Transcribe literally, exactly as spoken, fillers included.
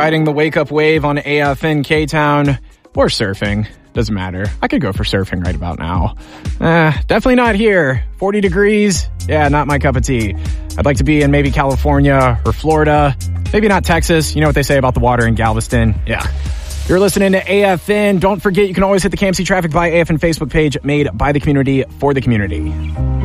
riding the wake-up wave on A F N K-Town, or surfing. Doesn't matter. I could go for surfing right about now. Uh, definitely not here. forty degrees? Yeah, not my cup of tea. I'd like to be in maybe California or Florida. Maybe not Texas. You know what they say about the water in Galveston? Yeah. You're listening to A F N. Don't forget, you can always hit the K M C Traffic by A F N Facebook page, made by the community for the community.